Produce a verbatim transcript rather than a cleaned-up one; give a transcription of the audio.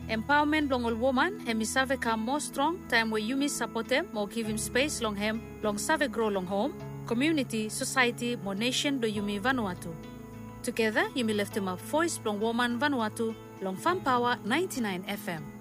Empowerment long all woman, hemi save come more strong, time where you miss support him, more give him space long him, long save grow long home, community, society, more nation do you me Vanuatu. Together, you me left him a voice long woman Vanuatu, long Farm Power ninety-nine F M.